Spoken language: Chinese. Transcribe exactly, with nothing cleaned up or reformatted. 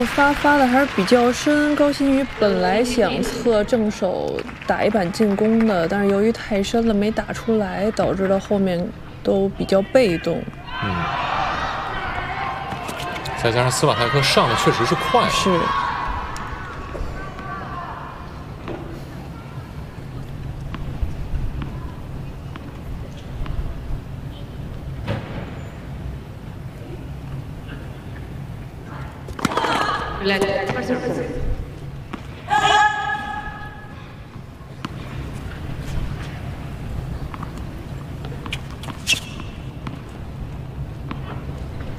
发发的还是比较深，高新宇本来想侧正手打一板进攻的，但是由于太深了没打出来，导致到后面都比较被动。 嗯，再加上斯瓦泰克上的确实是快。 是。 Let first serve.